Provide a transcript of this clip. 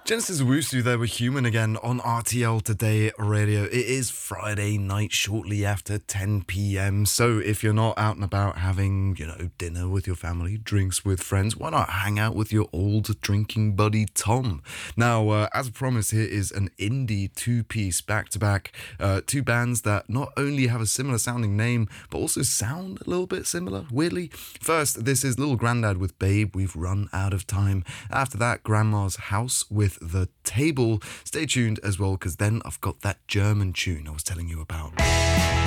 Genesis Owusu there with Human again on RTL Today Radio. It is Friday night shortly after 10 p.m. So if you're not out and about having, dinner with your family, drinks with friends, why not hang out with your old drinking buddy Tom? Now, as promised, here is an indie two-piece back-to-back. Two bands that not only have a similar sounding name, but also sound a little bit similar, weirdly. First, this is Little Grandad with Babe, We've Run Out of Time. After that, Grandma's House with The Table. Stay tuned as well, because then I've got that German tune I was telling you about.